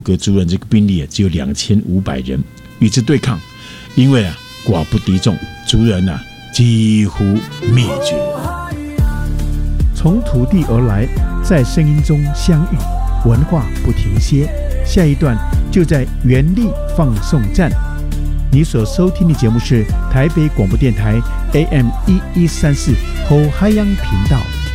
个族人这个兵力只有2500人，与之对抗，因为寡不敌众，族人几乎灭绝。 从土地而来，在声音中相遇，文化不停歇。下一段就在原力放送站。你所收听的节目是台北广播电台 AM1134 后海洋频道。